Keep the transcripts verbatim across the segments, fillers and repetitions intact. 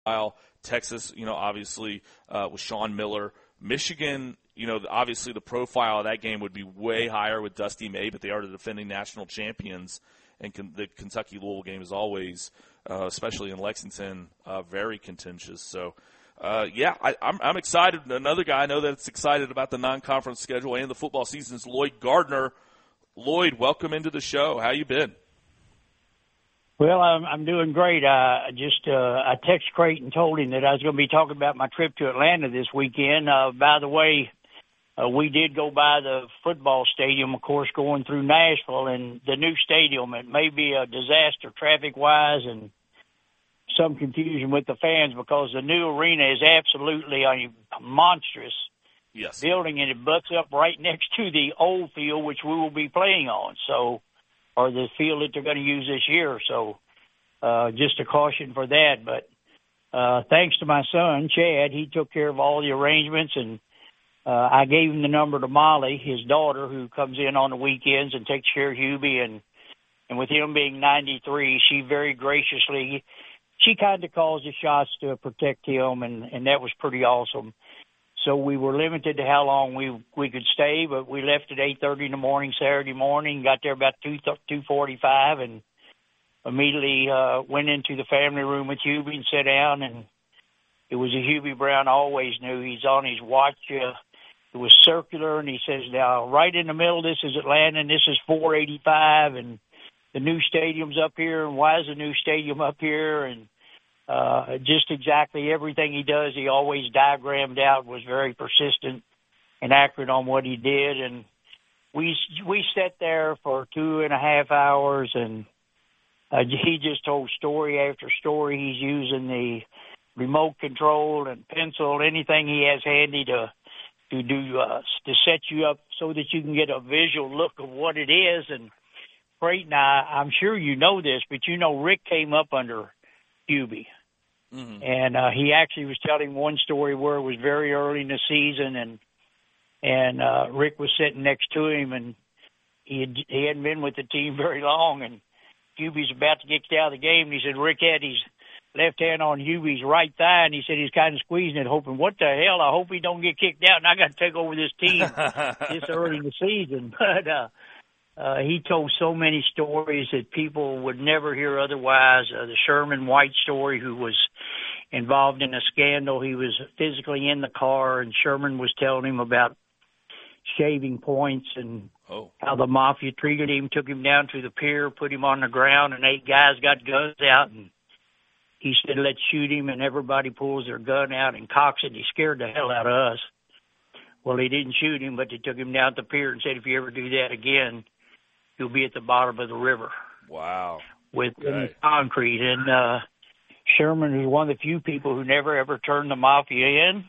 profile. Texas, you know, obviously uh, with Sean Miller. Michigan, you know, obviously the profile of that game would be way higher with Dusty May, but they are the defending national champions. And con- the Kentucky-Louisville game is always, uh, especially in Lexington, uh, very contentious. So, uh, yeah, I, I'm, I'm excited. Another guy I know that's excited about the non-conference schedule and the football season is Lloyd Gardner. Lloyd, welcome into the show. How you been? Well, I'm, I'm doing great. I just uh, I texted Creighton and told him that I was going to be talking about my trip to Atlanta this weekend. Uh, by the way, uh, we did go by the football stadium, of course, going through Nashville, and the new stadium. It may be a disaster traffic-wise and some confusion with the fans because the new arena is absolutely a monstrous yes. building, and it butts up right next to the old field, which we will be playing on. So. Or the field that they're going to use this year. So uh, just a caution for that. But uh, thanks to my son, Chad, he took care of all the arrangements, and uh, I gave him the number to Molly, his daughter, who comes in on the weekends and takes care of Hubie. And, and with him being ninety-three, she very graciously, she kind of calls the shots to protect him, and, and that was pretty awesome. So we were limited to how long we we could stay, but we left at eight thirty in the morning Saturday morning, got there about two forty-five, and immediately uh, went into the family room with Hubie and sat down, and it was a Hubie Brown I always knew. He's on his watch. Uh, it was circular, and he says, now, right in the middle, this is Atlanta, and this is four eighty-five, and the new stadium's up here, and why is the new stadium up here, and Uh, just exactly everything he does, he always diagrammed out, was very persistent and accurate on what he did. And we we sat there for two and a half hours, and uh, he just told story after story. He's using the remote control and pencil, anything he has handy to to do uh, to set you up so that you can get a visual look of what it is. And Creighton, I, I'm sure you know this, but you know Rick came up under Hubie. Mm-hmm. And uh, he actually was telling one story where it was very early in the season, and and uh, Rick was sitting next to him, and he had, he hadn't been with the team very long, and Hubie's about to get out of the game, and he said Rick had his left hand on Hubie's right thigh, and he said he's kind of squeezing it, hoping, what the hell, I hope he don't get kicked out, and I got to take over this team this early in the season. But uh, Uh, he told so many stories that people would never hear otherwise. Uh, the Sherman White story, who was involved in a scandal. He was physically in the car, and Sherman was telling him about shaving points and oh. how the mafia treated him, took him down to the pier, put him on the ground, and eight guys got guns out. And he said, let's shoot him, and everybody pulls their gun out and cocks it. He scared the hell out of us. Well, he didn't shoot him, but they took him down to the pier and said, if you ever do that again, you'll be at the bottom of the river. Wow. With okay. concrete. And uh, Sherman was one of the few people who never ever turned the mafia in.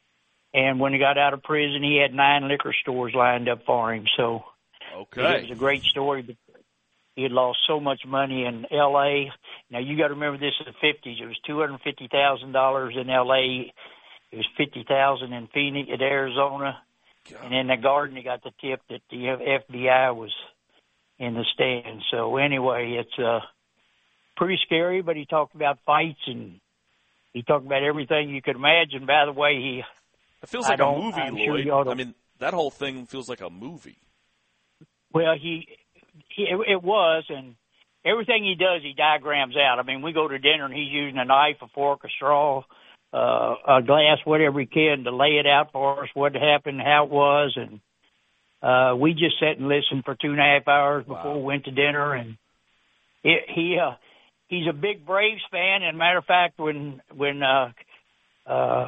And when he got out of prison, he had nine liquor stores lined up for him. So okay. it was a great story. But he had lost so much money in L A. Now, you got to remember this in the fifties. It was two hundred fifty thousand dollars in L A. It was fifty thousand dollars in Phoenix, at Arizona. God. And in the Garden, he got the tip that the F B I was in the stand. So anyway, it's uh, pretty scary, but he talked about fights, and he talked about everything you could imagine. By the way, he... It feels like a movie, I'm Lloyd. Sure to, I mean, that whole thing feels like a movie. Well, he, he it was, and everything he does, he diagrams out. I mean, we go to dinner, and he's using a knife, a fork, a straw, uh, a glass, whatever he can, to lay it out for us, what happened, how it was, and Uh, we just sat and listened for two and a half hours before wow. we went to dinner, and it, he uh, he's a big Braves fan. And matter of fact, when when uh, uh,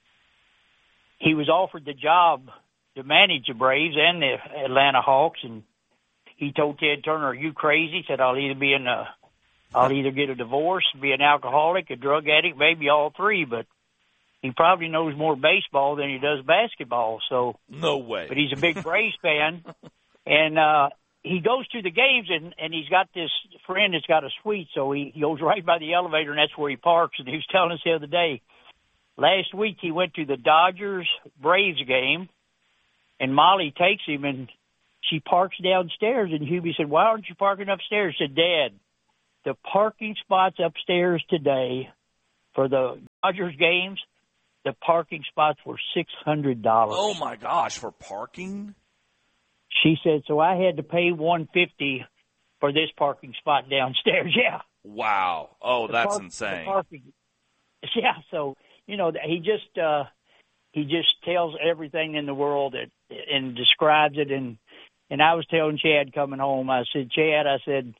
he was offered the job to manage the Braves and the Atlanta Hawks, and he told Ted Turner, "Are you crazy?" He said, "I'll either be in a, I'll either get a divorce, be an alcoholic, a drug addict, maybe all three, but." He probably knows more baseball than he does basketball. So no way. But he's a big Braves fan, and uh, he goes to the games, and, and he's got this friend that's got a suite. So he, he goes right by the elevator, and that's where he parks. And he was telling us the other day, last week he went to the Dodgers Braves game, and Molly takes him, and she parks downstairs. And Hubie said, "Why aren't you parking upstairs?" She said, "Dad, the parking spots upstairs today for the Dodgers games, the parking spots were six hundred dollars. Oh, my gosh, for parking? She said, so I had to pay one hundred fifty dollars for this parking spot downstairs. Yeah. Wow. Oh, The that's park- insane. the parking. Yeah, so, you know, he just uh, he just tells everything in the world that, and describes it. And, and I was telling Chad coming home, I said, Chad, I said,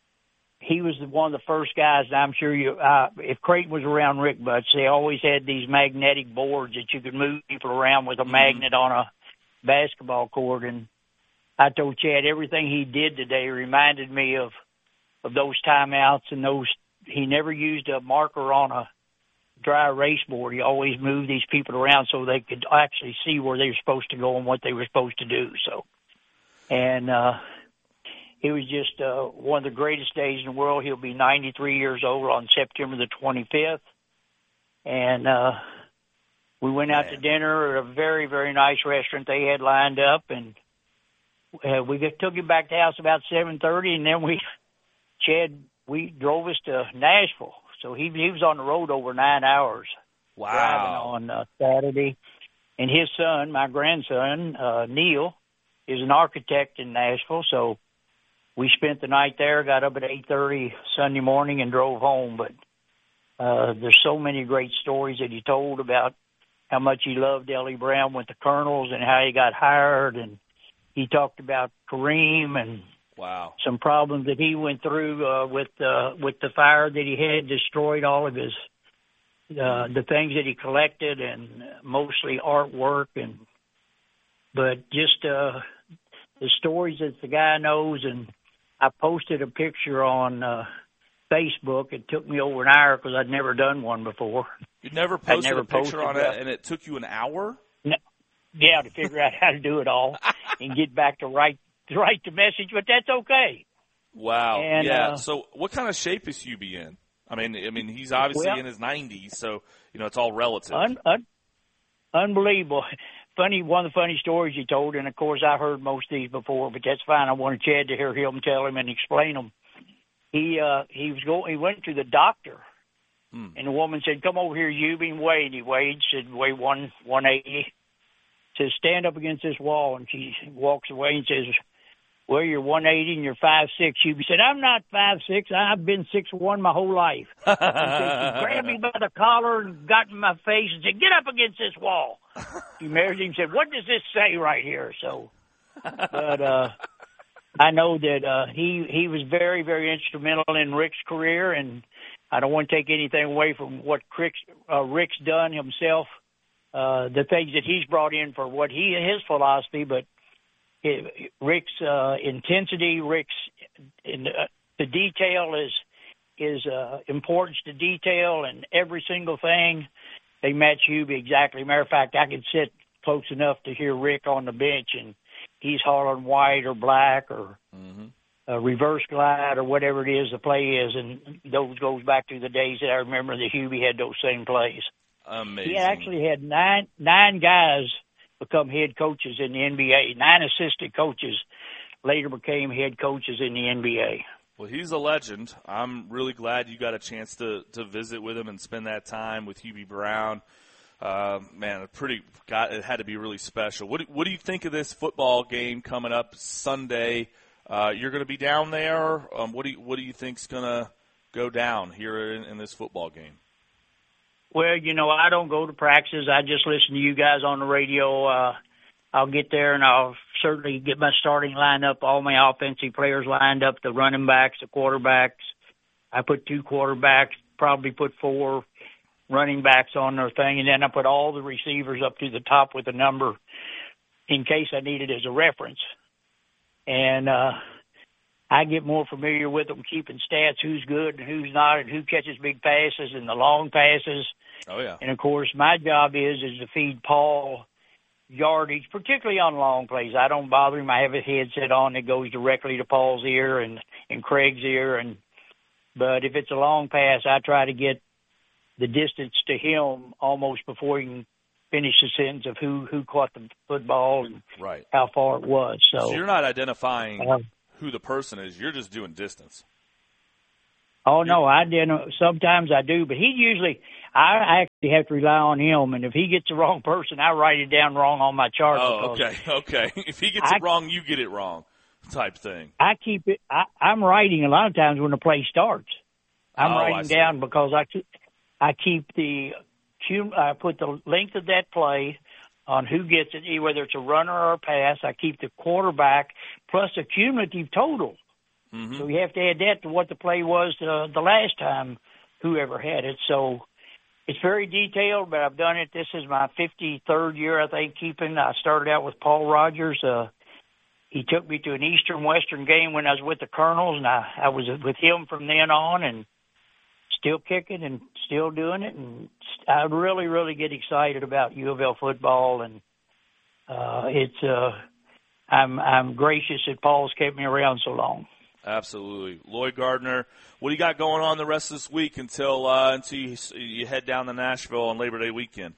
he was one of the first guys, and I'm sure you, uh, if Creighton was around Rick Butts, they always had these magnetic boards that you could move people around with a mm-hmm. magnet on a basketball court. And I told Chad everything he did today reminded me of, of those timeouts and those. He never used a marker on a dry erase board. He always moved these people around so they could actually see where they were supposed to go and what they were supposed to do. So, and, uh, it was just uh, one of the greatest days in the world. He'll be ninety-three years old on September the twenty-fifth. And uh, we went out Man. to dinner at a very, very nice restaurant they had lined up. And uh, we got, took him back to the house about seven thirty. And then we, Chad, we drove us to Nashville. So he, he was on the road over nine hours. Wow. Driving on uh, Saturday. And his son, my grandson, uh, Neil, is an architect in Nashville. So we spent the night there, got up at eight thirty Sunday morning and drove home. But uh, there's so many great stories that he told about how much he loved Ellie Brown with the Colonels and how he got hired. And he talked about Kareem and wow. some problems that he went through uh, with uh, with the fire that he had destroyed all of his, uh, the things that he collected and mostly artwork. And But just uh, the stories that the guy knows. And I posted a picture on uh, Facebook. It took me over an hour because I'd never done one before. You never posted never a picture posted on that. it, and it took you an hour? No, yeah, to figure out how to do it all and get back to write to write the message, but that's okay. Wow. And, yeah. uh, so, what kind of shape is Hubie in? I mean, I mean, he's obviously well, in his nineties, so you know it's all relative. Un, un, unbelievable. Funny, one of the funny stories he told, and of course I've heard most of these before, but that's fine. I wanted Chad to hear him tell him and explain them. He uh, he was going. He went to the doctor, hmm. and the woman said, "Come over here, Hubie, and weigh." And he weighed. Said, "Weigh one one eighty." Says, "Stand up against this wall." And she walks away and says, "Well, you're one eighty and you're five six." Hubie said, "I'm not five six. I've been six one my whole life." And so she grabbed me by the collar and got in my face and said, "Get up against this wall." She measured him and said, "What does this say right here?" So, but uh, I know that uh, he he was very, very instrumental in Rick's career, and I don't want to take anything away from what Rick's, uh, Rick's done himself, uh, the things that he's brought in for what he his philosophy, but it, Rick's uh, intensity, Rick's in, uh, the detail is is uh, importance to detail, and every single thing. They match Hubie exactly. Matter of fact, I could sit close enough to hear Rick on the bench, and he's hollering white or black or mm-hmm. uh, reverse glide or whatever it is the play is, and those goes back to the days that I remember that Hubie had those same plays. Amazing. He actually had nine nine guys become head coaches in the N B A. Nine assistant coaches later became head coaches in the N B A. Well, he's a legend. I'm really glad you got a chance to, to visit with him and spend that time with Hubie Brown. Uh, man, it pretty got it had to be really special. What do, what do you think of this football game coming up Sunday? Uh, you're going to be down there. Um, what do you, what do you think's going to go down here in, in this football game? Well, you know, I don't go to practices. I just listen to you guys on the radio. Uh, I'll get there, and I'll certainly get my starting lineup, all my offensive players lined up, the running backs, the quarterbacks. I put two quarterbacks, probably put four running backs on their thing, and then I put all the receivers up to the top with a number in case I need it as a reference. And uh, I get more familiar with them, keeping stats, who's good and who's not, and who catches big passes and the long passes. Oh, yeah. And, of course, my job is is to feed Paul yardage, particularly on long plays. I don't bother him. I have a headset on that goes directly to Paul's ear and, and Craig's ear. And but if it's a long pass, I try to get the distance to him almost before he can finish the sentence of who, who caught the football and right. how far it was. So, so you're not identifying uh, who the person is. You're just doing distance. Oh, no, I didn't. Sometimes I do, but he usually – I actually have to rely on him, and if he gets the wrong person, I write it down wrong on my chart. Oh, okay, okay. If he gets I, it wrong, you get it wrong type thing. I keep it I, – I'm writing a lot of times when the play starts. I'm oh, writing down because I keep, I keep the – I put the length of that play on who gets it, whether it's a runner or a pass. I keep the quarterback plus a cumulative total. Mm-hmm. So you have to add that to what the play was uh, the last time whoever had it. So – it's very detailed, but I've done it. This is my fifty-third year, I think, keeping. I started out with Paul Rogers. Uh, he took me to an Eastern-Western game when I was with the Colonels, and I, I was with him from then on, and still kicking and still doing it. And I really, really get excited about U of L football, and uh, it's. Uh, I'm I'm gracious that Paul's kept me around so long. Absolutely. Lloyd Gardner, what do you got going on the rest of this week until uh, until you, you head down to Nashville on Labor Day weekend?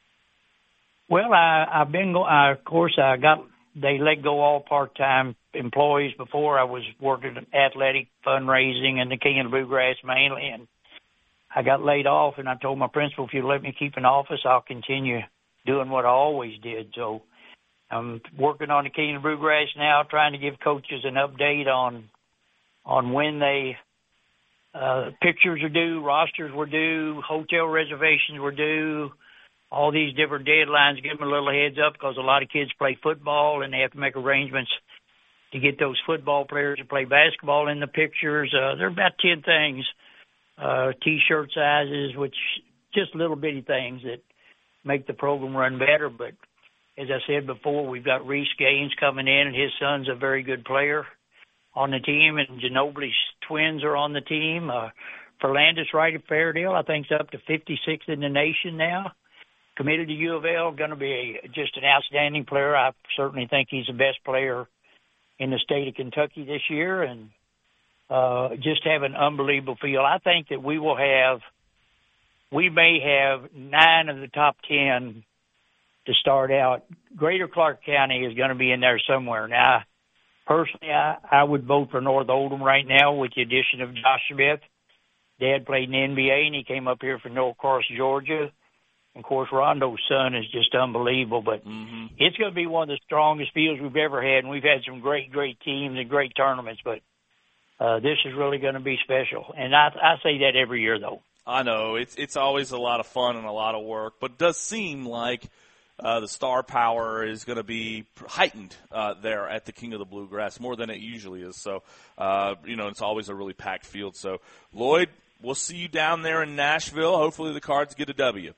Well, I, I've been, go- I, of course, I got, they let go all part-time employees before. I was working in athletic fundraising and the King of the Bluegrass mainly, and I got laid off, and I told my principal, if you let me keep an office, I'll continue doing what I always did. So I'm working on the King of the Bluegrass now, trying to give coaches an update on on when they uh, pictures are due, rosters were due, hotel reservations were due, all these different deadlines. Give them a little heads up because a lot of kids play football and they have to make arrangements to get those football players to play basketball in the pictures. Uh, there are about ten things, uh, T-shirt sizes, which just little bitty things that make the program run better. But as I said before, we've got Reese Gaines coming in, and his son's a very good player on the team, and Ginobili's twins are on the team. Uh, Ferlandis Wright at Fairdale, I think, is up to fifty-sixth in the nation now. Committed to U of L, going to be a, just an outstanding player. I certainly think he's the best player in the state of Kentucky this year, and uh, just have an unbelievable field. I think that we will have, we may have nine of the top ten to start out. Greater Clark County is going to be in there somewhere. Now, personally, I, I would vote for North Oldham right now with the addition of Josh Smith. Dad played in the N B A, and he came up here from Norcross, Georgia. And, of course, Rondo's son is just unbelievable. But mm-hmm. it's going to be one of the strongest fields we've ever had, and we've had some great, great teams and great tournaments. But uh, this is really going to be special. And I, I say that every year, though. I know. It's, it's always a lot of fun and a lot of work, but it does seem like – Uh, the star power is going to be heightened uh, there at the King of the Bluegrass more than it usually is. So, uh, you know, it's always a really packed field. So, Lloyd, we'll see you down there in Nashville. Hopefully the Cards get a W.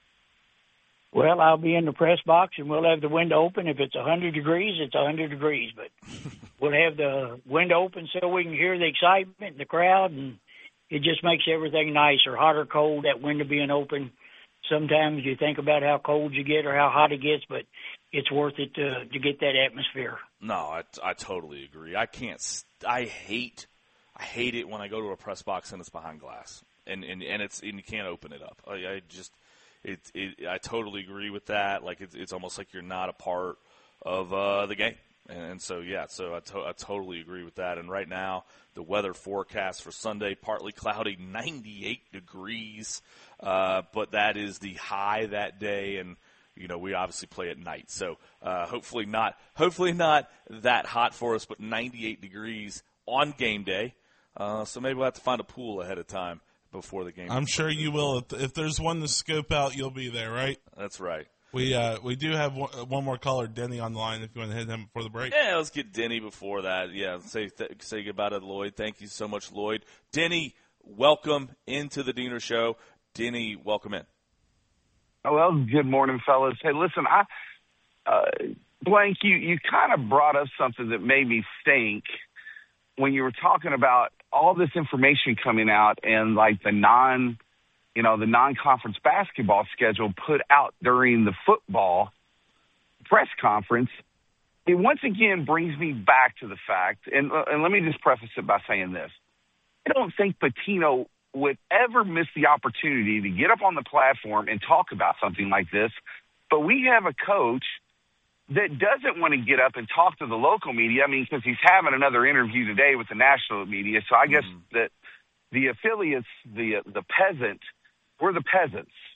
Well, I'll be in the press box, and we'll have the window open. If it's one hundred degrees, it's one hundred degrees. But we'll have the window open so we can hear the excitement and the crowd, and it just makes everything nicer, hot or cold, that window being open. Sometimes you think about how cold you get or how hot it gets, but it's worth it to to get that atmosphere. No, I, I totally agree. I can't. I hate. I hate it when I go to a press box and it's behind glass, and and, and it's and you can't open it up. I, I just. It, it. I totally agree with that. Like it's it's almost like you're not a part of uh, the game, and, and so yeah. So I, to, I totally agree with that. And right now, the weather forecast for Sunday: partly cloudy, ninety-eight degrees. Uh, but that is the high that day, and you know we obviously play at night, so uh, hopefully not, hopefully not that hot for us. But ninety-eight degrees on game day, uh, so maybe we'll have to find a pool ahead of time before the game. I'm sure you will. If, if there's one to scope out, you'll be there, right? That's right. We uh, we do have one, one more caller, Denny, on the line. If you want to hit him before the break. Yeah, let's get Denny before that. Yeah, say th- say goodbye to Lloyd. Thank you so much, Lloyd. Denny, welcome into the Diener Show. Denny, welcome in. Well, good morning, fellas. Hey, listen, I, uh, Blank, you, you kind of brought up something that made me think when you were talking about all this information coming out and like the non, you know, the non-conference basketball schedule put out during the football press conference. It once again brings me back to the fact, and, and let me just preface it by saying this. I don't think Pitino would ever miss the opportunity to get up on the platform and talk about something like this. But we have a coach that doesn't want to get up and talk to the local media. I mean, because he's having another interview today with the national media. So I guess mm. that the affiliates, the the peasant, we're the peasants.